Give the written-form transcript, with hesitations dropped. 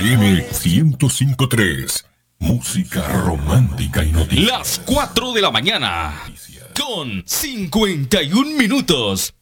FM 105.3. Música romántica y noticias. Las 4 de la mañana con 51 minutos.